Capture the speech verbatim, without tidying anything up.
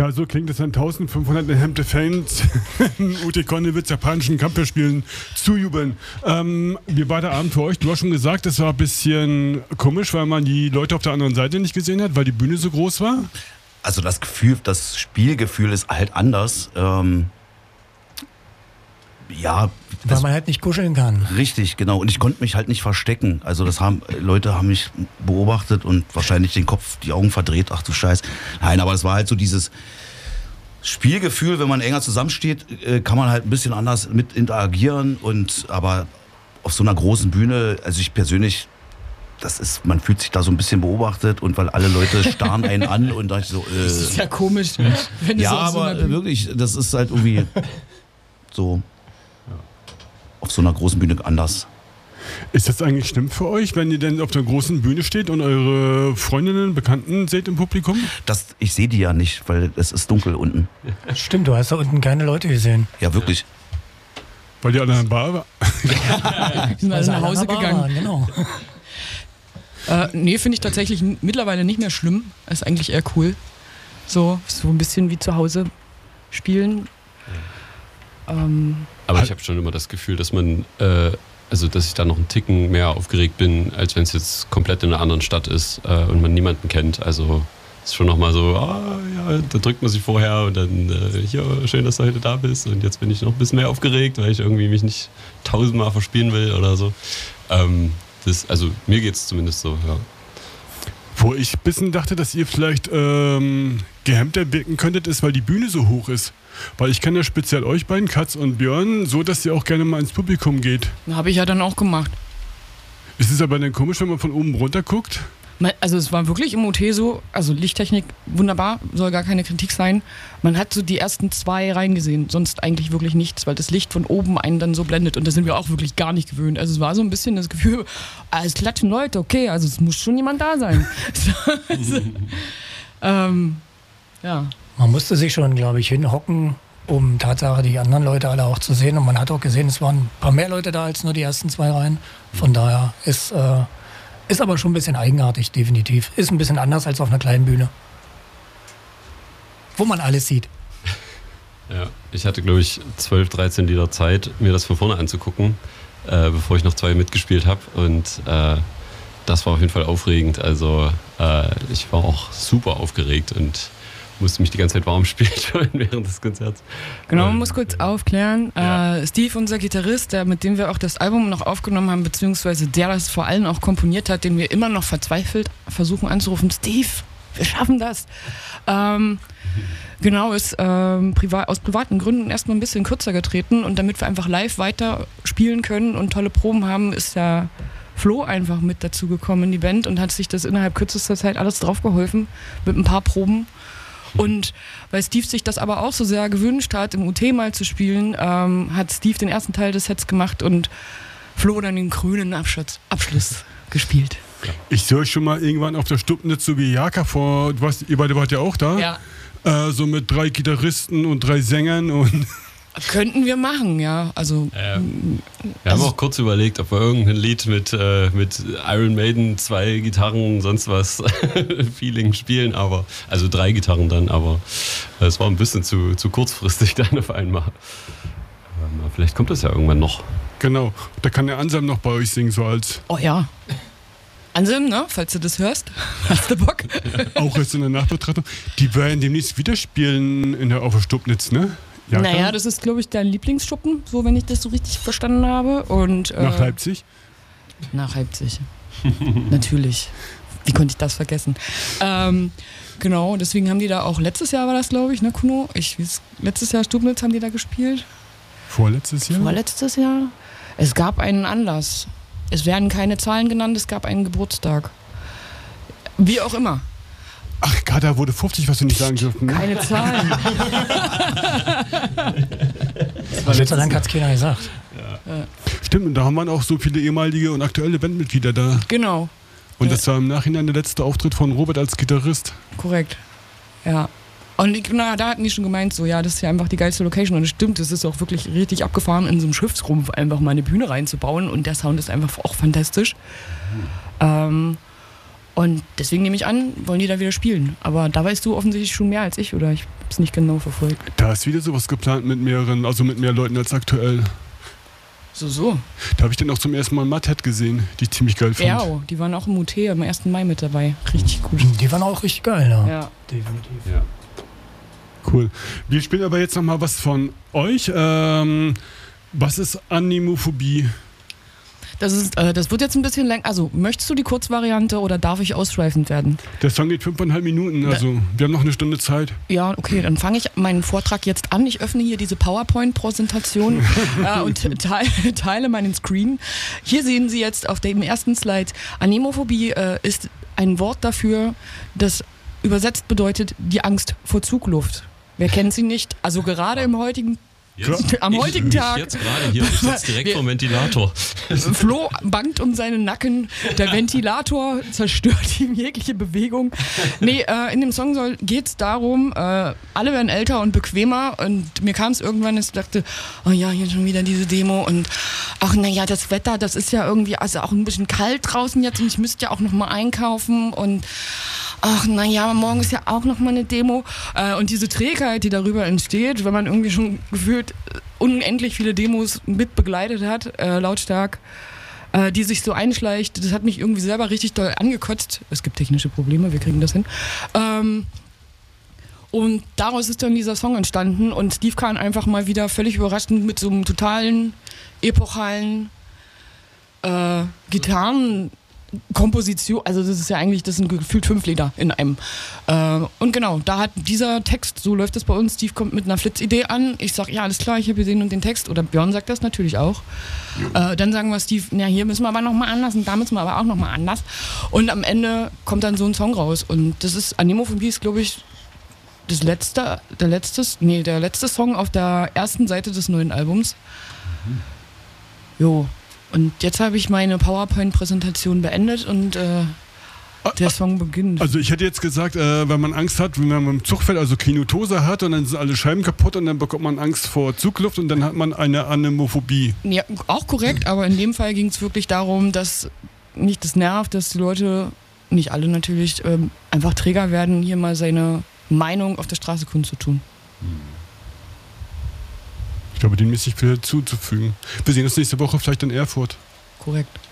Ja, so klingt es, wenn eintausendfünfhundert erhemmte Fans U T Konnewitz japanischen Kampfspielen zujubeln. Ähm, wir beide Abend für euch. Du hast schon gesagt, es war ein bisschen komisch, weil man die Leute auf der anderen Seite nicht gesehen hat, weil die Bühne so groß war. Also das Gefühl, das Spielgefühl ist halt anders. Ähm, ja, weil man halt nicht kuscheln kann. Richtig, genau. Und ich konnte mich halt nicht verstecken. Also das haben Leute haben mich beobachtet und wahrscheinlich den Kopf, die Augen verdreht. Ach du Scheiß. Nein, aber es war halt so dieses Spielgefühl, wenn man enger zusammensteht, kann man halt ein bisschen anders mit interagieren. Und aber auf so einer großen Bühne, also ich persönlich, das ist, man fühlt sich da so ein bisschen beobachtet und weil alle Leute starren einen an und da ich so. Äh, das ist ja komisch. Wenn ja, so auf aber so wirklich, das ist halt irgendwie so. Auf so einer großen Bühne anders. Ist das eigentlich schlimm für euch, wenn ihr denn auf der großen Bühne steht und eure Freundinnen, Bekannten seht im Publikum? Das, ich sehe die ja nicht, weil es ist dunkel unten. Stimmt, du hast da unten keine Leute gesehen. Ja, wirklich. Weil die alle in der Bar waren? Die sind alle nach Hause gegangen. Waren, genau. äh, nee, finde ich tatsächlich mittlerweile nicht mehr schlimm. Ist eigentlich eher cool. So, so ein bisschen wie zu Hause spielen. Ähm, Aber ich habe schon immer das Gefühl, dass man, äh, also dass ich da noch einen Ticken mehr aufgeregt bin, als wenn es jetzt komplett in einer anderen Stadt ist äh, und man niemanden kennt. Also es ist schon nochmal so, ah ja, da drückt man sich vorher und dann, äh, hier, schön, dass du heute da bist und jetzt bin ich noch ein bisschen mehr aufgeregt, weil ich irgendwie mich nicht tausendmal verspielen will oder so. Ähm, das, also mir geht es zumindest so, ja. Wo ich ein bisschen dachte, dass ihr vielleicht ähm, gehemmter wirken könntet, ist, weil die Bühne so hoch ist. Weil ich kenne ja speziell euch beiden, Katz und Björn, so, dass ihr auch gerne mal ins Publikum geht. Habe ich ja dann auch gemacht. Ist es aber dann komisch, wenn man von oben runter guckt? Also es war wirklich im O T so, also Lichttechnik wunderbar, soll gar keine Kritik sein. Man hat so die ersten zwei Reihen gesehen, sonst eigentlich wirklich nichts, weil das Licht von oben einen dann so blendet und da sind wir auch wirklich gar nicht gewöhnt. Also es war so ein bisschen das Gefühl, ah, es klatschen Leute, okay, also es muss schon jemand da sein. also, ähm, ja. Man musste sich schon, glaube ich, hinhocken, um Tatsache die anderen Leute alle auch zu sehen und man hat auch gesehen, es waren ein paar mehr Leute da als nur die ersten zwei Reihen. Von daher ist... Äh, Ist aber schon ein bisschen eigenartig, definitiv. Ist ein bisschen anders als auf einer kleinen Bühne. Wo man alles sieht. Ja, ich hatte, glaube ich, zwölf, dreizehn Lieder Zeit, mir das von vorne anzugucken, äh, bevor ich noch zwei mitgespielt habe. Und äh, das war auf jeden Fall aufregend. Also äh, ich war auch super aufgeregt und musste mich die ganze Zeit warm spielen während des Konzerts. Genau, man muss kurz aufklären. Ja. Äh, Steve, unser Gitarrist, der, mit dem wir auch das Album noch aufgenommen haben, beziehungsweise der das vor allem auch komponiert hat, den wir immer noch verzweifelt versuchen anzurufen. Steve, wir schaffen das. Ähm, genau, ist ähm, privat, aus privaten Gründen erstmal ein bisschen kürzer getreten und damit wir einfach live weiter spielen können und tolle Proben haben, ist der Flo einfach mit dazu gekommen in die Band und hat sich das innerhalb kürzester Zeit alles draufgeholfen mit ein paar Proben. Und weil Steve sich das aber auch so sehr gewünscht hat, im U T mal zu spielen, ähm, hat Steve den ersten Teil des Sets gemacht und Flo dann den grünen Abschluss, Abschluss gespielt. Ich sehe euch schon mal irgendwann auf der Stubnitz so wie Jaka vor, du warst, ihr beide wart ja auch da, ja. äh, so mit drei Gitarristen und drei Sängern und... Könnten wir machen, ja. Also, ja. Wir also haben auch kurz überlegt, ob wir irgendein Lied mit, äh, mit Iron Maiden, zwei Gitarren, sonst was Feeling spielen, aber also drei Gitarren dann, aber es war ein bisschen zu, zu kurzfristig dann auf einmal. Aber vielleicht kommt das ja irgendwann noch. Genau, da kann der Anselm noch bei euch singen, so als... Oh ja. Anselm, ne? Falls du das hörst, hast du Bock? Auch jetzt in der Nachbetrachtung. Die werden demnächst wieder spielen in der, auf der Stubnitz, ne? Ja, naja, klar. das ist, glaube ich, dein Lieblingsschuppen, so wenn ich das so richtig verstanden habe. Und, äh, nach Leipzig? Nach Leipzig. Natürlich. Wie konnte ich das vergessen? Ähm, genau, deswegen haben die da auch, letztes Jahr war das, glaube ich, ne, Kuno? Ich, letztes Jahr Stubnitz haben die da gespielt. Vorletztes Jahr? Vorletztes Jahr? Es gab einen Anlass. Es werden keine Zahlen genannt, es gab einen Geburtstag. Wie auch immer. Ach, Gada wurde fünfzig, was wir nicht sagen dürften. Ne? Keine Zahlen. Gott sei Dank hat es keiner gesagt. Ja. Ja. Stimmt, und da haben wir auch so viele ehemalige und aktuelle Bandmitglieder da. Genau. Und ja. das war im Nachhinein der letzte Auftritt von Robert als Gitarrist. Korrekt. Ja. Und na, da hatten die schon gemeint, so, ja, das ist ja einfach die geilste Location. Und es stimmt, es ist auch wirklich richtig abgefahren, in so einem Schiffsrumpf einfach mal eine Bühne reinzubauen. Und der Sound ist einfach auch fantastisch. Mhm. Ähm, Und deswegen nehme ich an, wollen die da wieder spielen. Aber da weißt du offensichtlich schon mehr als ich, oder? Ich es nicht genau verfolgt. Da ist wieder sowas geplant mit mehreren, also mit mehr Leuten als aktuell. So, so. Da habe ich dann auch zum ersten Mal Mudhead gesehen, die ich ziemlich geil fand. Ja, die waren auch im U T am ersten Mai mit dabei. Richtig gut. Die waren auch richtig geil, ja. Ja. Definitiv. Ja. Cool. Wir spielen aber jetzt nochmal was von euch. Ähm, was ist Animophobie? Das, ist, äh, das wird jetzt ein bisschen lang. Also, möchtest du die Kurzvariante oder darf ich ausschweifend werden? Der Song geht fünfeinhalb Minuten, also wir haben noch eine Stunde Zeit. Ja, okay, dann fange ich meinen Vortrag jetzt an. Ich öffne hier diese PowerPoint-Präsentation äh, und teile, teile meinen Screen. Hier sehen Sie jetzt auf dem ersten Slide, Anemophobie äh, ist ein Wort dafür, das übersetzt bedeutet die Angst vor Zugluft. Wer kennt sie nicht? Also gerade im heutigen Jetzt, Am heutigen ich, Tag. Ich jetzt gerade hier, ich sitze direkt Wir- vor dem Ventilator. Flo bangt um seinen Nacken. Der Ventilator zerstört ihm jegliche Bewegung. Nee, äh, in dem Song geht es darum, äh, alle werden älter und bequemer und mir kam es irgendwann, ich dachte, oh ja, hier schon wieder diese Demo und ach naja, das Wetter, das ist ja irgendwie also auch ein bisschen kalt draußen jetzt und ich müsste ja auch noch mal einkaufen und ach naja, morgen ist ja auch noch mal eine Demo äh, und diese Trägheit, die darüber entsteht, wenn man irgendwie schon gefühlt unendlich viele Demos mit begleitet hat, äh, lautstark, äh, die sich so einschleicht, das hat mich irgendwie selber richtig doll angekotzt. Es gibt technische Probleme, wir kriegen das hin. Ähm, und daraus ist dann dieser Song entstanden und Steve Kahn einfach mal wieder völlig überraschend mit so einem totalen, epochalen äh, Gitarren Komposition, also das ist ja eigentlich, das sind gefühlt fünf Lieder in einem. Äh, und genau, da hat dieser Text, so läuft das bei uns, Steve kommt mit einer Flitzidee an, ich sag, ja alles klar, ich habe gesehen und den Text, oder Björn sagt das natürlich auch. Äh, dann sagen wir Steve, na hier müssen wir aber nochmal anders und da müssen wir aber auch nochmal anders. Und am Ende kommt dann so ein Song raus und das ist, Anemophobie ist glaube ich das letzte, der letzte, nee, der letzte Song auf der ersten Seite des neuen Albums. Mhm. Jo. Und jetzt habe ich meine PowerPoint-Präsentation beendet und äh, der Song beginnt. Also ich hätte jetzt gesagt, äh, wenn man Angst hat, wenn man im Zug fällt, also Kinotose hat und dann sind alle Scheiben kaputt und dann bekommt man Angst vor Zugluft und dann hat man eine Anemophobie. Ja, auch korrekt, aber in dem Fall ging es wirklich darum, dass nicht das nervt, dass die Leute, nicht alle natürlich, ähm, einfach Träger werden, hier mal seine Meinung auf der Straße kundzutun. Ich glaube, dem ist nicht viel hinzuzufügen. Wir sehen uns nächste Woche vielleicht in Erfurt. Korrekt.